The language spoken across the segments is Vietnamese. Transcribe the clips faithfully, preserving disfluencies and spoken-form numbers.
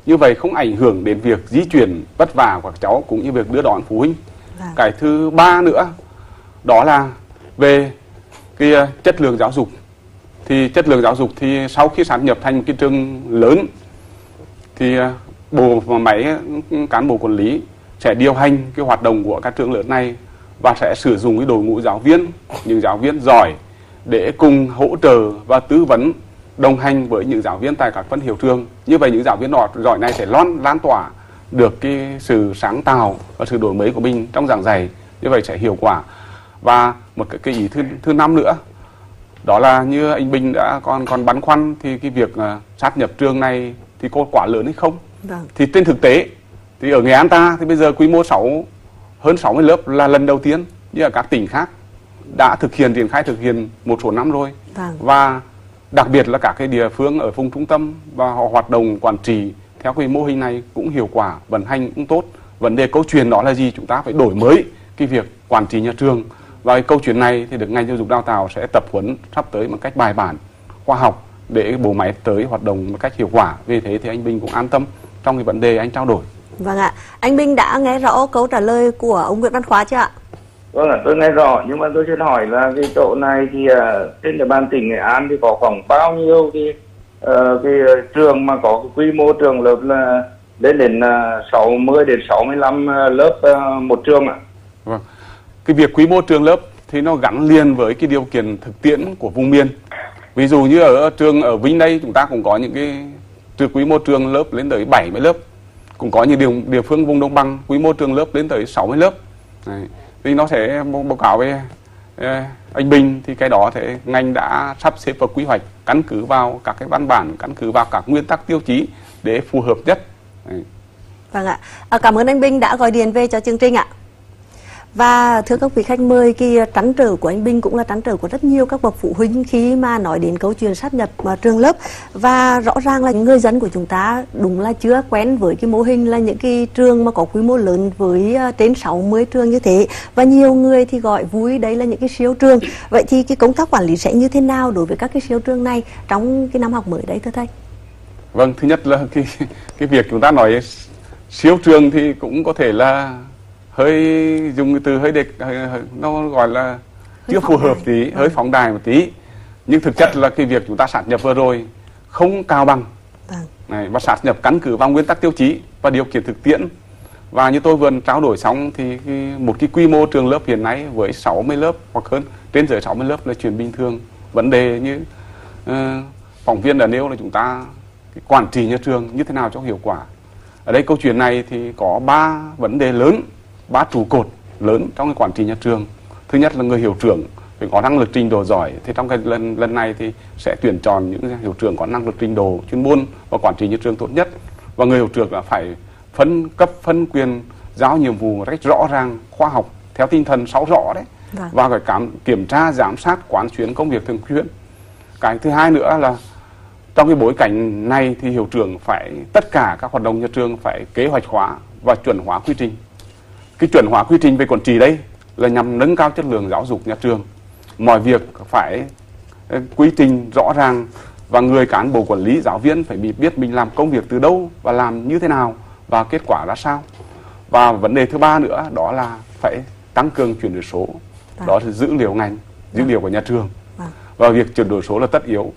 Như vậy không ảnh hưởng đến việc di chuyển vất vả của các cháu cũng như việc đưa đón phụ huynh. Vâng. Cái thứ ba nữa đó là về cái chất lượng giáo dục. Thì chất lượng giáo dục thì sau khi sát nhập thành một cái trường lớn thì bộ và máy cán bộ quản lý sẽ điều hành cái hoạt động của các trường lớn này và sẽ sử dụng cái đội ngũ giáo viên, những giáo viên giỏi để cùng hỗ trợ và tư vấn đồng hành với những giáo viên tại các phân hiệu trường. Như vậy những giáo viên giỏi này sẽ lan lan tỏa được cái sự sáng tạo và sự đổi mới của mình trong giảng dạy, như vậy sẽ hiệu quả. Và một cái, cái ý thứ thứ năm nữa đó là như anh Bình đã còn còn băn khoăn thì cái việc uh, sát nhập trường này thì có quá lớn hay không? Vâng. Thì trên thực tế thì ở Nghệ An ta thì bây giờ quy mô sáu hơn sáu mươi lớp là lần đầu tiên, như ở các tỉnh khác đã thực hiện triển khai thực hiện một số năm rồi. Vâng. Và đặc biệt là các cái địa phương ở vùng trung tâm và họ hoạt động quản trị theo cái mô hình này cũng hiệu quả, vận hành cũng tốt. Vấn đề câu chuyện đó là gì? Chúng ta phải đổi mới cái việc quản trị nhà trường. Và cái câu chuyện này thì được ngành giáo dục đào tạo sẽ tập huấn sắp tới một cách bài bản, khoa học để bộ máy tới hoạt động một cách hiệu quả. Vì thế thì anh Bình cũng an tâm trong cái vấn đề anh trao đổi. Vâng ạ. Anh Bình đã nghe rõ câu trả lời của ông Nguyễn Văn Khoa chưa ạ? Vâng ạ, tôi nghe rõ, nhưng mà tôi xin hỏi là cái chỗ này thì uh, trên địa bàn tỉnh Nghệ An thì có khoảng bao nhiêu cái, uh, cái trường mà có cái quy mô trường lớp là lên đến uh, sáu mươi đến sáu mươi lăm lớp uh, một trường ạ? Vâng. Cái việc quy mô trường lớp thì nó gắn liền với cái điều kiện thực tiễn của vùng miền. Ví dụ như ở trường ở Vinh đây chúng ta cũng có những cái trường quy mô trường lớp lên tới bảy mươi lớp. Cũng có những địa, địa phương vùng đồng bằng quy mô trường lớp lên tới sáu mươi lớp. Đấy. Thì nó sẽ báo cáo với eh, anh Bình thì cái đó thì ngành đã sắp xếp vào quy hoạch căn cứ vào các cái văn bản, căn cứ vào các nguyên tắc tiêu chí để phù hợp nhất. Đấy. Vâng ạ. À, cảm ơn anh Bình đã gọi điện về cho chương trình ạ. Và thưa các vị khách mời, cái trăn trở của anh Bình cũng là trăn trở của rất nhiều các bậc phụ huynh khi mà nói đến câu chuyện sát nhập trường lớp. Và rõ ràng là người dân của chúng ta đúng là chưa quen với cái mô hình là những cái trường mà có quy mô lớn với trên sáu mươi trường như thế. Và nhiều người thì gọi vui đấy là những cái siêu trường. Vậy thì cái công tác quản lý sẽ như thế nào đối với các cái siêu trường này trong cái năm học mới đấy thưa thầy? Vâng, thứ nhất là cái, cái việc chúng ta nói siêu trường thì cũng có thể là hơi dùng cái từ hơi địch, nó gọi là hơi chưa phù hợp tí, vâng. hơi phóng đài một tí. Nhưng thực chất là cái việc chúng ta sát nhập vừa rồi không cao bằng. Vâng. Này, và sát nhập căn cứ vào nguyên tắc tiêu chí và điều kiện thực tiễn. Và như tôi vừa trao đổi xong thì cái, một cái quy mô trường lớp hiện nay với sáu mươi lớp hoặc hơn, trên dưới sáu mươi lớp là chuyện bình thường. Vấn đề như uh, phóng viên đã nêu là chúng ta cái quản trị nhà trường như thế nào cho hiệu quả. Ở đây câu chuyện này thì có ba vấn đề lớn, ba trụ cột lớn trong cái quản trị nhà trường. Thứ nhất là người hiệu trưởng phải có năng lực trình độ giỏi. Thì trong cái lần lần này thì sẽ tuyển chọn những hiệu trưởng có năng lực trình độ chuyên môn và quản trị nhà trường tốt nhất. Và người hiệu trưởng là phải phân cấp, phân quyền, giao nhiệm vụ một cách rõ ràng, khoa học theo tinh thần sáu rõ đấy. Vâng. Và phải cảm kiểm tra, giám sát, quán xuyến công việc thường xuyên. Cái thứ hai nữa là trong cái bối cảnh này thì hiệu trưởng phải tất cả các hoạt động nhà trường phải kế hoạch hóa và chuẩn hóa quy trình. Cái chuẩn hóa quy trình về quản trị đây là nhằm nâng cao chất lượng giáo dục nhà trường. Mọi việc phải quy trình rõ ràng và người cán bộ quản lý, giáo viên phải biết mình làm công việc từ đâu và làm như thế nào và kết quả ra sao. Và vấn đề thứ ba nữa đó là phải tăng cường chuyển đổi số. À. Đó là dữ liệu ngành, dữ liệu của nhà trường. À. Và việc chuyển đổi số là tất yếu.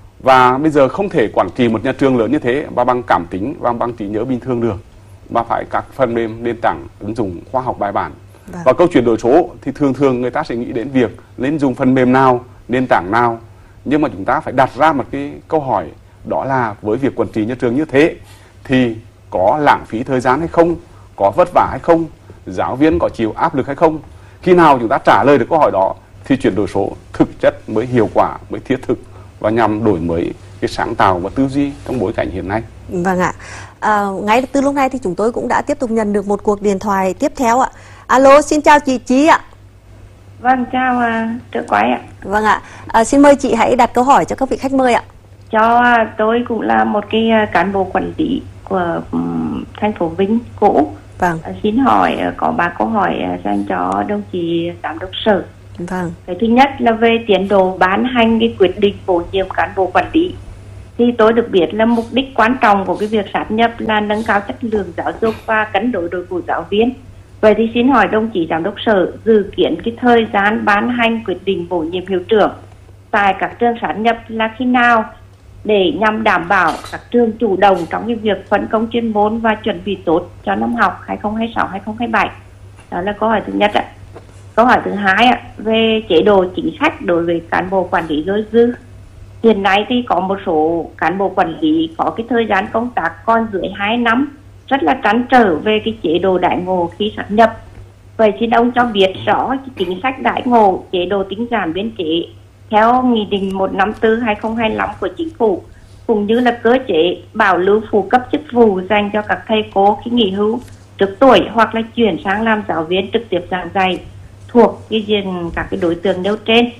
Và bây giờ không thể quản trị một nhà trường lớn như thế và bằng cảm tính và bằng trí nhớ bình thường được, mà phải các phần mềm nền tảng ứng dụng khoa học bài bản. Vâng. Và câu chuyển đổi số thì thường thường người ta sẽ nghĩ đến việc nên dùng phần mềm nào, nền tảng nào. Nhưng mà chúng ta phải đặt ra một cái câu hỏi, đó là với việc quản trị nhà trường như thế thì có lãng phí thời gian hay không, có vất vả hay không, giáo viên có chịu áp lực hay không. Khi nào chúng ta trả lời được câu hỏi đó thì chuyển đổi số thực chất mới hiệu quả, mới thiết thực và nhằm đổi mới cái sáng tạo và tư duy trong bối cảnh hiện nay. Vâng ạ. À, ngay từ lúc này thì chúng tôi cũng đã tiếp tục nhận được một cuộc điện thoại tiếp theo ạ. Alo, xin chào chị Chí ạ. Vâng, chào uh, Trợ Quái ạ. Vâng ạ. À, xin mời chị hãy đặt câu hỏi cho các vị khách mời ạ. Cho uh, tôi cũng là một cái uh, cán bộ quản lý của um, thành phố Vinh cũ. Vâng. Uh, xin hỏi uh, có ba câu hỏi uh, dành cho đồng chí giám đốc sở. Vâng. Cái thứ nhất là về tiến độ ban hành cái quyết định bổ nhiệm cán bộ quản lý. Thì tôi được biết là mục đích quan trọng của cái việc sát nhập là nâng cao chất lượng giáo dục và cân đối đội ngũ giáo viên. Vậy thì xin hỏi đồng chí giám đốc sở dự kiến cái thời gian ban hành quyết định bổ nhiệm hiệu trưởng tại các trường sát nhập là khi nào, để nhằm đảm bảo các trường chủ động trong cái việc phân công chuyên môn và chuẩn bị tốt cho năm học hai không hai sáu hai không hai bảy. Đó là câu hỏi thứ nhất ạ. Câu hỏi thứ hai ạ, về chế độ chính sách đối với cán bộ quản lý dôi dư. Hiện nay thì có một số cán bộ quản lý có cái thời gian công tác còn dưới hai năm, rất là trăn trở về cái chế độ đãi ngộ khi sát nhập. Vậy xin ông cho biết rõ cái chính sách đãi ngộ, chế độ tinh giản biên chế theo Nghị định một trăm năm mươi tư trên hai không hai lăm của Chính phủ, cũng như là cơ chế bảo lưu phụ cấp chức vụ dành cho các thầy cô khi nghỉ hưu trước tuổi hoặc là chuyển sang làm giáo viên trực tiếp giảng dạy thuộc cái diện các cái đối tượng nêu trên.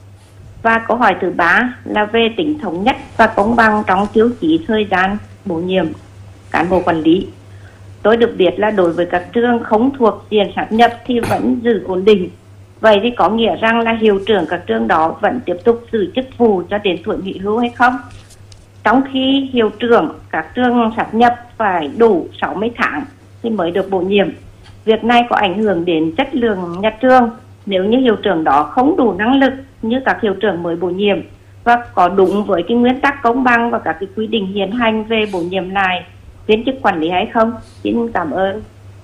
Và câu hỏi thứ ba là về tính thống nhất và công bằng trong tiêu chí thời gian bổ nhiệm cán bộ quản lý. Tôi được biết là đối với các trường không thuộc diện sát nhập thì vẫn giữ ổn định. Vậy thì có nghĩa rằng là hiệu trưởng các trường đó vẫn tiếp tục giữ chức vụ cho đến tuổi nghỉ hưu hay không? Trong khi hiệu trưởng các trường sát nhập phải đủ sáu mươi tháng thì mới được bổ nhiệm. Việc này có ảnh hưởng đến chất lượng nhà trường nếu như hiệu trưởng đó không đủ năng lực như các hiệu trưởng mới bổ nhiệm và có đúng với cái nguyên tắc công bằng và các cái quy định hiện hành về bổ nhiệm lại viên chức quản lý hay không. Xin cảm ơn.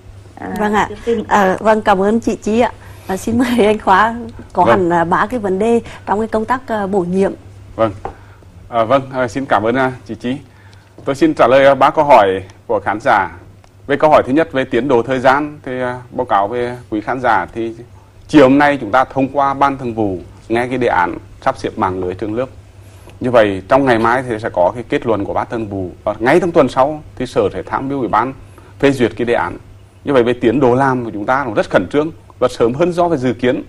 À, vâng ạ. À, vâng, cảm ơn chị Chi ạ. À, xin mời anh Khoa có vâng. hẳn ba cái vấn đề trong cái công tác uh, bổ nhiệm. Vâng, à, vâng, à, xin cảm ơn uh, chị Chi. Tôi xin trả lời uh, ba câu hỏi của khán giả. Về câu hỏi thứ nhất về tiến độ thời gian thì uh, báo cáo về quý khán giả thì chiều hôm nay chúng ta thông qua ban thường vụ nghe cái đề án sắp xếp mạng lưới trường lớp. Như vậy trong ngày mai thì sẽ có cái kết luận của ban thường vụ và ngay trong tuần sau thì sở sẽ tham mưu ủy ban phê duyệt cái đề án. Như vậy về tiến độ làm của chúng ta cũng rất khẩn trương và sớm hơn so với dự kiến.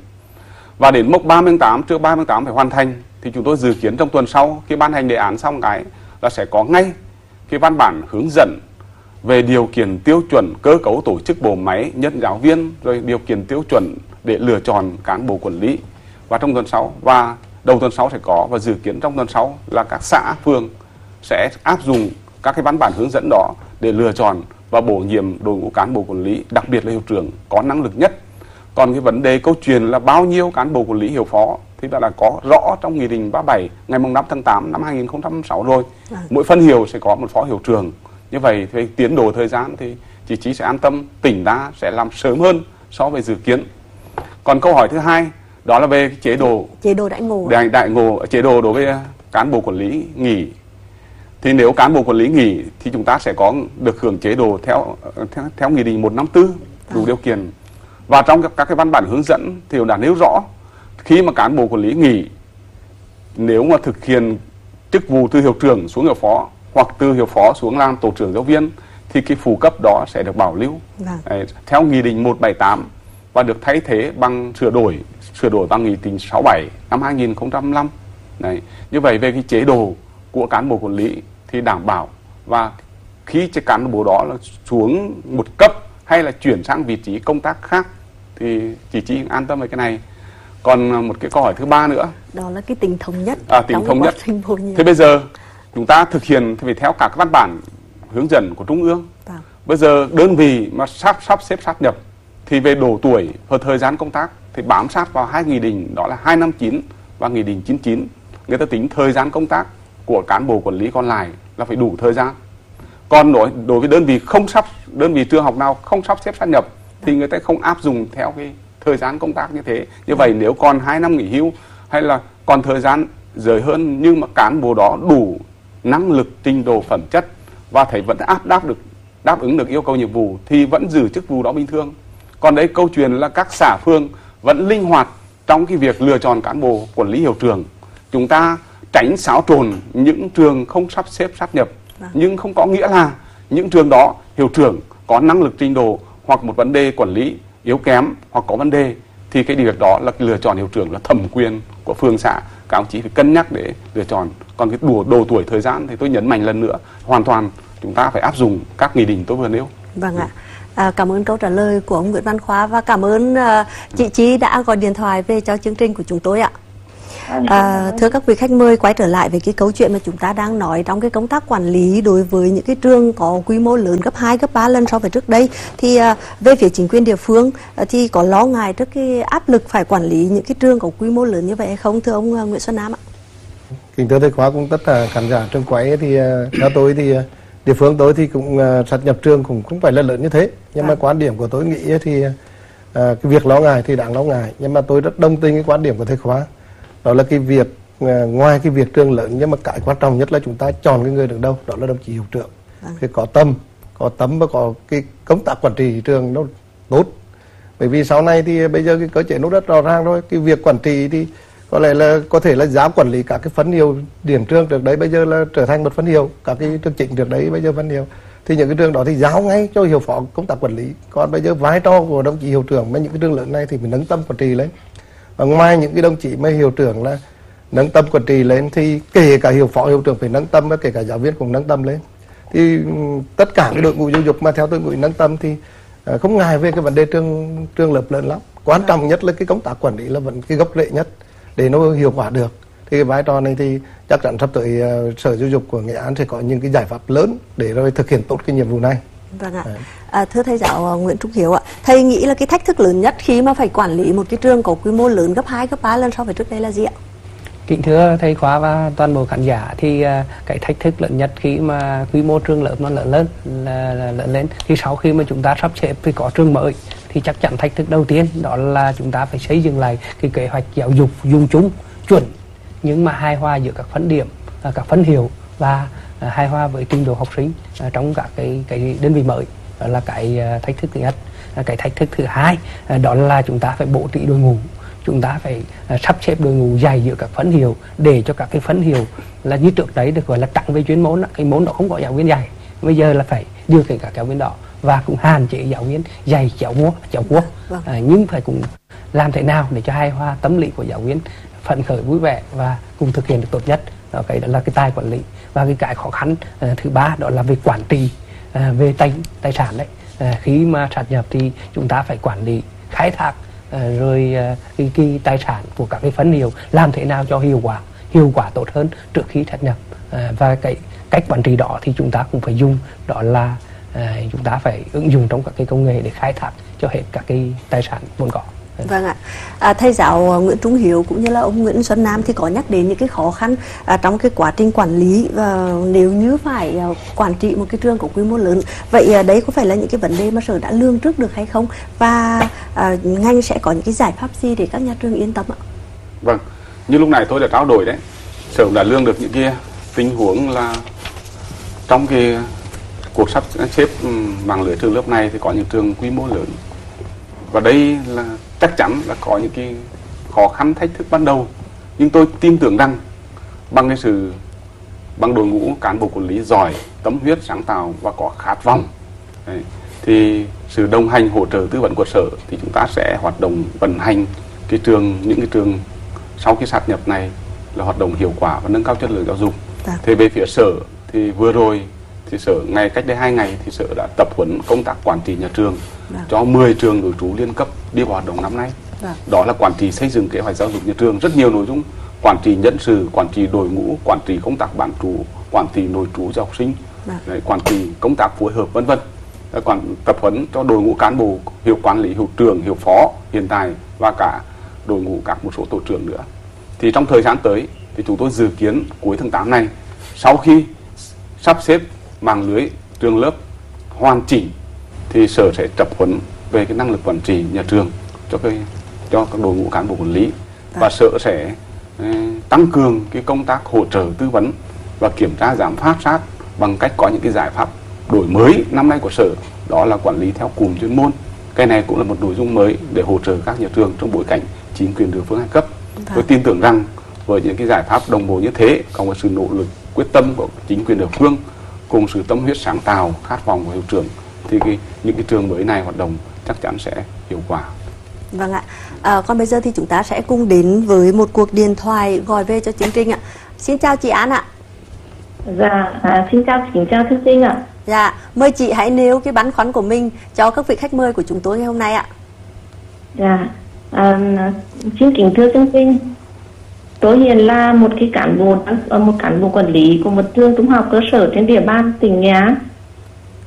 Và đến mốc ba mươi tháng tám, trước ba mươi tháng tám phải hoàn thành thì chúng tôi dự kiến trong tuần sau khi ban hành đề án xong cái là sẽ có ngay cái văn bản hướng dẫn về điều kiện tiêu chuẩn cơ cấu tổ chức bộ máy nhân giáo viên, rồi điều kiện tiêu chuẩn để lựa chọn cán bộ quản lý. Và trong tuần sau và đầu tuần sau sẽ có, và dự kiến trong tuần sau là các xã phường sẽ áp dụng các cái văn bản hướng dẫn đó để lựa chọn và bổ nhiệm đội ngũ cán bộ quản lý, đặc biệt là hiệu trưởng có năng lực nhất. Còn cái vấn đề câu chuyện là bao nhiêu cán bộ quản lý hiệu phó thì đã là có rõ trong Nghị định ba mươi bảy ngày năm tháng tám năm hai nghìn không trăm lẻ sáu rồi. À. Mỗi phân hiệu sẽ có một phó hiệu trưởng. Như vậy về tiến độ thời gian thì chị Chí sẽ an tâm, tỉnh ta sẽ làm sớm hơn so với dự kiến. Còn câu hỏi thứ hai đó là về chế độ chế độ đại ngộ đại, đại ngộ chế độ đối với cán bộ quản lý nghỉ. Thì nếu cán bộ quản lý nghỉ thì chúng ta sẽ có được hưởng chế độ theo theo, theo Nghị định một trăm năm mươi tư đủ à. điều kiện. Và trong các, các cái văn bản hướng dẫn thì đã nêu rõ khi mà cán bộ quản lý nghỉ, nếu mà thực hiện chức vụ từ hiệu trưởng xuống hiệu phó hoặc từ hiệu phó xuống làm tổ trưởng giáo viên thì cái phụ cấp đó sẽ được bảo lưu Đấy, theo Nghị định một trăm bảy mươi tám và được thay thế bằng sửa đổi sửa đổi bằng Nghị định sáu mươi bảy năm hai nghìn không trăm lẻ năm. Đấy, như vậy về cái chế độ của cán bộ quản lý thì đảm bảo, và khi cái cán bộ đó là xuống một cấp hay là chuyển sang vị trí công tác khác thì chị Chi an tâm về cái này. Còn một cái câu hỏi thứ ba nữa đó là cái tính thống nhất. À, tính thống nhất. Thế bây giờ chúng ta thực hiện thì phải theo các văn bản hướng dẫn của Trung ương. À. Bây giờ đơn vị mà sắp sắp xếp sát nhập thì về độ tuổi và thời gian công tác thì bám sát vào hai nghị định, đó là hai trăm năm mươi chín và Nghị định chín mươi chín. Người ta tính thời gian công tác của cán bộ quản lý còn lại là phải đủ thời gian. Còn đối, đối với đơn vị không sắp đơn vị trường học nào không sắp xếp sát nhập thì người ta không áp dụng theo cái thời gian công tác như thế. Như vậy nếu còn hai năm nghỉ hưu hay là còn thời gian rời hơn nhưng mà cán bộ đó đủ năng lực, trình độ, phẩm chất và thấy vẫn áp đáp được đáp ứng được yêu cầu nhiệm vụ thì vẫn giữ chức vụ đó bình thường. Còn đấy câu chuyện là các xã phường vẫn linh hoạt trong cái việc lựa chọn cán bộ quản lý hiệu trưởng. Chúng ta tránh xáo trộn những trường không sắp xếp sát nhập, nhưng không có nghĩa là những trường đó hiệu trưởng có năng lực, trình độ hoặc một vấn đề quản lý yếu kém hoặc có vấn đề thì cái việc đó là cái lựa chọn hiệu trưởng là thẩm quyền của phường xã, các ông chí phải cân nhắc để lựa chọn. Còn cái độ, độ tuổi thời gian thì tôi nhấn mạnh lần nữa, hoàn toàn chúng ta phải áp dụng các nghị định tôi vừa nêu. Vâng ạ. À, cảm ơn câu trả lời của ông Nguyễn Văn Khoa và cảm ơn uh, chị Chi đã gọi điện thoại về cho chương trình của chúng tôi ạ. À, thưa các vị khách mời, quay trở lại với cái câu chuyện mà chúng ta đang nói trong cái công tác quản lý đối với những cái trường có quy mô lớn gấp hai, gấp ba lần so với trước đây, thì à, về phía chính quyền địa phương à, thì có lo ngại trước cái áp lực phải quản lý những cái trường có quy mô lớn như vậy hay không, thưa ông Nguyễn Xuân Nam ạ? Kính thưa thầy Khóa, cũng tất cả khán giả trường quay thì theo tôi thì địa phương tôi thì cũng sát nhập trường cũng không phải là lớn như thế, nhưng mà quan điểm của tôi nghĩ thì cái việc lo ngại thì đáng lo ngại, nhưng mà tôi rất đồng tình cái quan điểm của thầy Khóa, đó là cái việc ngoài cái việc trường lớn, nhưng mà cái quan trọng nhất là chúng ta chọn cái người đứng đâu, đó là đồng chí hiệu trưởng, thì có tâm có tấm và có cái công tác quản trị trường nó tốt, bởi vì sau này thì bây giờ cái cơ chế nó rất rõ ràng rồi, cái việc quản trị thì có lẽ là có thể là giáo quản lý các cái phân hiệu điểm trường trước đấy bây giờ là trở thành một phân hiệu, các cái trường chính trước đấy bây giờ phân hiệu, thì những cái trường đó thì giáo ngay cho hiệu phó công tác quản lý, còn bây giờ vai trò của đồng chí hiệu trưởng với những cái trường lớn này thì mình nâng tâm quản trị lên, và ngoài những cái đồng chí mới hiệu trưởng là nâng tâm quản trị lên thì kể cả hiệu phó hiệu trưởng phải nâng tâm, và kể cả giáo viên cũng nâng tâm lên, thì tất cả cái đội ngũ giáo dục mà theo tôi nghĩ nâng tâm thì không ngại về cái vấn đề trường trường lớp lớn lắm, quan trọng nhất là cái công tác quản lý là vẫn cái gốc rễ nhất để nó hiệu quả được. Thì cái vai trò này thì chắc chắn sắp tới uh, Sở Giáo dục của Nghệ An sẽ có những cái giải pháp lớn để rồi thực hiện tốt cái nhiệm vụ này. Vâng ạ. À, thưa thầy giáo uh, Nguyễn Trung Hiếu ạ, thầy nghĩ là cái thách thức lớn nhất khi mà phải quản lý một cái trường có quy mô lớn gấp hai, gấp ba lần so với trước đây là gì ạ? Kính thưa thầy Khóa và toàn bộ khán giả, thì uh, cái thách thức lớn nhất khi mà quy mô trường lớp nó lớn lên là, là lớn lên thì sau khi mà chúng ta sắp xếp thì có trường mới, thì chắc chắn thách thức đầu tiên đó là chúng ta phải xây dựng lại cái kế hoạch giáo dục dùng chung chuẩn, nhưng mà hài hòa giữa các phân điểm, các phân hiệu và hài hòa với trình độ học sinh trong các cái cái đơn vị mới. Đó là cái thách thức thứ nhất. Cái thách thức thứ hai đó là chúng ta phải bố trí đội ngũ, chúng ta phải sắp xếp đội ngũ dày giữa các phân hiệu để cho các cái phân hiệu là như trước đấy được gọi là trặng về chuyên môn, cái môn đó không có giáo viên dạy, bây giờ là phải điều khiển các giáo viên đó, và cũng hạn chế giáo viên dạy chéo múa chéo quốc, vâng. à, nhưng phải cũng làm thế nào để cho hài hòa tâm lý của giáo viên phấn khởi vui vẻ và cùng thực hiện được tốt nhất. Đó, cái đó là cái tài quản lý. Và cái cái khó khăn à, thứ ba đó là về quản trị, à, về tài tài sản đấy. À, khi mà sát nhập thì chúng ta phải quản lý khai thác à, rồi à, cái, cái tài sản của các cái phân hiệu làm thế nào cho hiệu quả hiệu quả tốt hơn trước khi sát nhập, à, và cái cách quản trị đó thì chúng ta cũng phải dùng, đó là À, chúng ta phải ứng dụng trong các cái công nghệ để khai thác cho hết các cái tài sản vốn có. Vâng ạ. À, thầy giáo Nguyễn Trung Hiếu cũng như là ông Nguyễn Xuân Nam thì có nhắc đến những cái khó khăn à, trong cái quá trình quản lý, và nếu như phải à, quản trị một cái trường có quy mô lớn, vậy à, đấy có phải là những cái vấn đề mà Sở đã lường trước được hay không, và à, ngành sẽ có những cái giải pháp gì để các nhà trường yên tâm ạ? Vâng, như lúc này tôi đã trao đổi đấy, Sở đã lường được những cái tình huống là trong cái cuộc sắp xếp mạng lưới trường lớp này thì có những trường quy mô lớn, và đây là chắc chắn là có những cái khó khăn thách thức ban đầu, nhưng tôi tin tưởng rằng bằng cái sự bằng đội ngũ cán bộ quản lý giỏi, tâm huyết, sáng tạo và có khát vọng đấy, thì sự đồng hành hỗ trợ tư vấn của Sở thì chúng ta sẽ hoạt động vận hành cái trường những cái trường sau khi sát nhập này là hoạt động hiệu quả và nâng cao chất lượng giáo dục. Dạ. Thế về phía Sở thì vừa rồi thì Sở ngày cách đây hai ngày thì Sở đã tập huấn công tác quản trị nhà trường, dạ, cho mười trường nội trú liên cấp đi vào hoạt động năm nay. Dạ. Đó là quản trị xây dựng kế hoạch giáo dục nhà trường, rất nhiều nội dung: quản trị nhân sự, quản trị đội ngũ, quản trị công tác bán trú, quản trị nội trú cho học sinh, dạ, đấy, quản trị công tác phối hợp vân vân. Quản tập huấn cho đội ngũ cán bộ, hiệu quản lý, hiệu trưởng, hiệu phó hiện tại và cả đội ngũ các một số tổ trưởng nữa. Thì trong thời gian tới thì chúng tôi dự kiến cuối tháng tám này, sau khi sắp xếp mạng lưới trường lớp hoàn chỉnh thì Sở sẽ tập huấn về cái năng lực quản trị nhà trường cho cái cho các đội ngũ cán bộ quản lý, và Sở sẽ uh, tăng cường cái công tác hỗ trợ tư vấn và kiểm tra giám sát sát bằng cách có những cái giải pháp đổi mới năm nay của Sở, đó là quản lý theo cụm chuyên môn. Cái này cũng là một nội dung mới để hỗ trợ các nhà trường trong bối cảnh chính quyền địa phương hai cấp. Vâng. Tôi tin tưởng rằng với những cái giải pháp đồng bộ như thế, cộng với sự nỗ lực quyết tâm của chính quyền địa phương cùng sự tâm huyết sáng tạo, khát vọng của hiệu trưởng, thì cái, những cái trường mới này hoạt động chắc chắn sẽ hiệu quả. Vâng ạ. À, còn bây giờ thì chúng ta sẽ cùng đến với một cuộc điện thoại gọi về cho chương trình ạ. Xin chào chị An ạ. Dạ, à, xin chào, xin chào thư sinh ạ. Dạ, mời chị hãy nêu cái băn khoăn của mình cho các vị khách mời của chúng tôi ngày hôm nay ạ. Dạ, à, xin kính thưa chương trình. Tôi hiện là một cái cán bộ, một cán bộ quản lý của một trường trung học cơ sở trên địa bàn tỉnh Nghệ An.